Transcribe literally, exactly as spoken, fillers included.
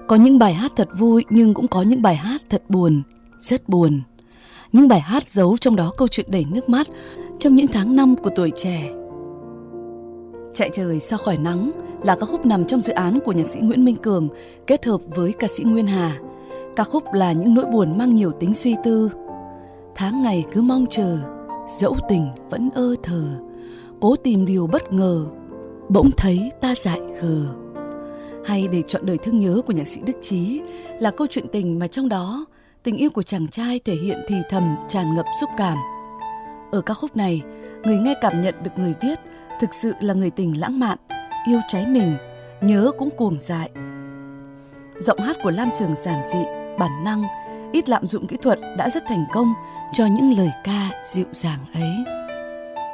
Có những bài hát thật vui nhưng cũng có những bài hát thật buồn, rất buồn. Những bài hát giấu trong đó câu chuyện đầy nước mắt trong những tháng năm của tuổi trẻ. Chạy trời sao khỏi nắng là ca khúc nằm trong dự án của nhạc sĩ Nguyễn Minh Cường kết hợp với ca sĩ Nguyên Hà. Ca khúc là những nỗi buồn mang nhiều tính suy tư. Tháng ngày cứ mong chờ, dẫu tình vẫn ơ thờ, cố tìm điều bất ngờ, bỗng thấy ta dại khờ. Hay để chọn đời thương nhớ của nhạc sĩ Đức Chí là câu chuyện tình mà trong đó tình yêu của chàng trai thể hiện thì thầm tràn ngập xúc cảm. Ở ca khúc này, người nghe cảm nhận được người viết thực sự là người tình lãng mạn, yêu cháy mình, nhớ cũng cuồng dại. Giọng hát của Lam Trường giản dị, bản năng, ít lạm dụng kỹ thuật đã rất thành công cho những lời ca dịu dàng ấy.